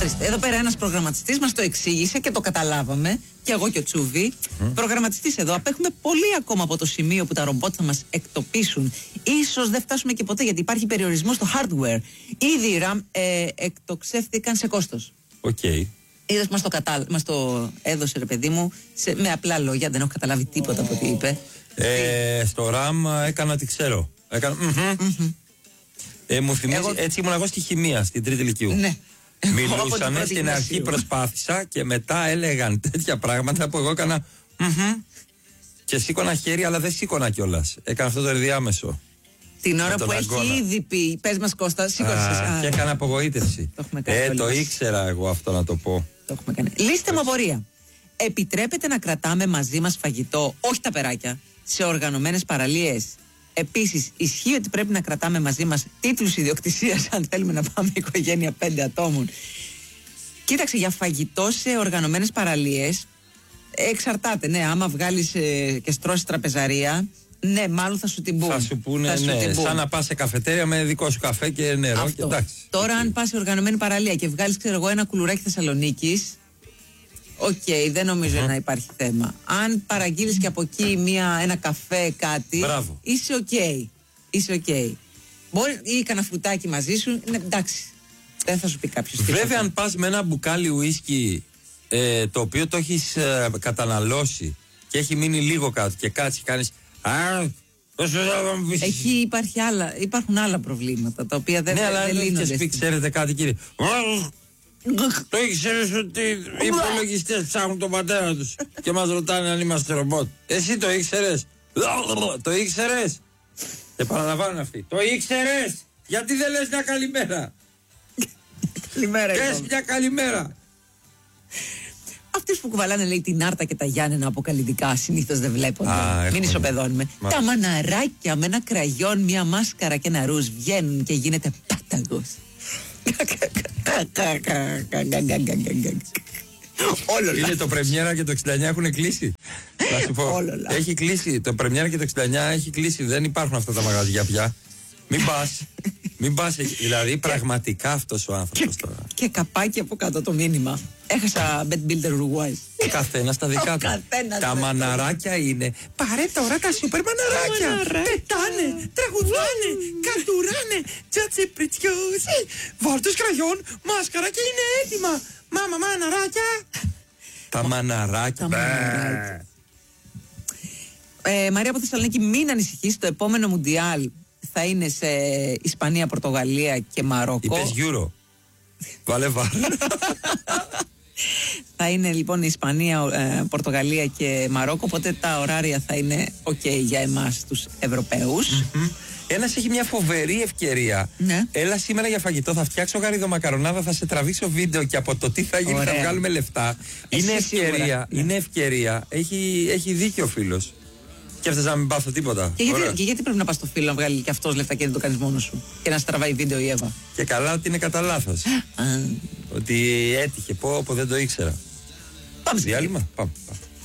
Ορίστε, εδώ πέρα ένας προγραμματιστής μας το εξήγησε και το καταλάβαμε. Και εγώ και ο Τσούβι. Προγραμματιστής εδώ. Απέχουμε πολύ ακόμα από το σημείο που τα ρομπότ θα μας εκτοπίσουν. Ίσως δεν φτάσουμε και ποτέ, γιατί υπάρχει περιορισμό στο hardware. Ήδη οι RAM εκτοξεύτηκαν σε κόστος. Οκ. Είδες, μας το έδωσε, ρε παιδί μου, με απλά λόγια. Δεν έχω καταλάβει τίποτα από ό,τι είπε. Στο RAM έκανα τι ξέρω. Μου θυμίζει, έτσι ήμουν εγώ στη χημεία, στην τρίτη λυκείου. Ναι. Μιλούσανε, στην αρχή προσπάθησα και μετά έλεγαν τέτοια πράγματα που εγώ έκανα. Και σήκωνα χέρι, αλλά δεν σήκωνα κιόλας. Έκανα αυτό το ενδιάμεσο. Την ώρα που έχει ήδη πει, πες μας Κώστα, σήκωσες. Και έκανα απογοήτευση. Το ήξερα εγώ αυτό να το πω. Το έχουμε κάνει. Λύστε μου απορία. Επιτρέπεται να κρατάμε μαζί μας φαγητό, όχι τα περάκια, σε οργανωμένες παραλίες? Επίσης, ισχύει ότι πρέπει να κρατάμε μαζί μας τίτλους ιδιοκτησίας αν θέλουμε να πάμε οικογένεια 5 ατόμων? Κοίταξε, για φαγητό σε οργανωμένες παραλίες εξαρτάται. Ναι, άμα βγάλεις και στρώσεις τραπεζαρία, ναι, μάλλον θα σου την πούν. Θα σου πούνε, ναι, σαν να πας σε καφετέρια με δικό σου καφέ και νερό. Και εντάξει. Τώρα, αν πας σε οργανωμένη παραλία και βγάλεις, ξέρω εγώ, ένα κουλουράκι Θεσσαλονίκης, δεν νομίζω να υπάρχει θέμα. Αν παραγγείλεις και από εκεί ένα καφέ, κάτι, μπράβο, είσαι οκ. Μπορεί ή κανένα φρουτάκι μαζί σου, εντάξει. Δεν θα σου πει κάποιος. Βέβαια, αν πας με ένα μπουκάλι ουίσκι, το οποίο το έχεις καταναλώσει και έχει μείνει λίγο κάτω και κάτσεις, κάνεις. Υπάρχουν άλλα προβλήματα τα οποία δεν λύνονται. Ναι, αλλά δεν ξέρετε κάτι, κύριε. Το ήξερες ότι οι υπολογιστές ψάχνουν τον πατέρα τους και μας ρωτάνε αν είμαστε ρομπότ? Εσύ το ήξερες? Το ήξερες? Και παραλαμβάνουν αυτοί. Το ήξερες? Γιατί δεν λες μια καλημέρα? Καλημέρα. Πες μια καλημέρα. Αυτούς που κουβαλάνε, λέει, την Άρτα και τα Γιάννενα αποκαλυπτικά συνήθως δεν βλέπονται. Μην ισοπεδώνουμε. Τα μαναράκια με ένα κραγιόν, μια μάσκαρα και ένα ρούζ βγαίνουν και γίνεται πάταγος. Είναι το Πρεμιέρα και το 69 έχουν κλείσει. Να σου πω. Έχει κλείσει. Το Πρεμιέρα και το 69 έχει κλείσει. Δεν υπάρχουν αυτά τα μαγαζιά πια. Μην πας. Δηλαδή πραγματικά αυτός ο άνθρωπος τώρα. Και καπάκι από κάτω το μήνυμα. Έχασα Bet Builder Uruguay. Καθένα στα δικά του. Τα μαναράκια είναι. Πάρε τώρα τα σούπερ μαναράκια. Πετάνε, τραγουδάνε, κατουράνε. Τσάτσε πριτσιούζι. Βάλτος κραγιόν, μάσκαρα και είναι έτοιμα. Μάμα, μαναράκια. Τα μαναράκια. Μαρία από Θεσσαλονίκη, μην ανησυχείς. Το επόμενο Μουντιάλ θα είναι σε Ισπανία, Πορτογαλία και Μαρόκο. Είπες Euro. Βάλε βάρ. Θα είναι λοιπόν Ισπανία, Πορτογαλία και Μαρόκο. Οπότε τα ωράρια θα είναι για εμάς τους Ευρωπαίους. Ένας έχει μια φοβερή ευκαιρία. Ναι. Έλα σήμερα για φαγητό, θα φτιάξω γαριδομακαρονάδα, θα σε τραβήξω βίντεο και από το τι θα γίνει θα βγάλουμε λεφτά. Είναι ευκαιρία. Ναι. Είναι ευκαιρία. Έχει δίκιο ο φίλος. Και αυτές να μην πάθω τίποτα. Και γιατί πρέπει να πας στο φίλο να βγάλει και αυτός λεφτά και δεν το κάνεις μόνος σου? Και να στραβάει βίντεο η Εύα. Και καλά ότι είναι κατά λάθος. Ότι έτυχε, πω δεν το ήξερα. Πάμε διάλειμμα. Πάμε.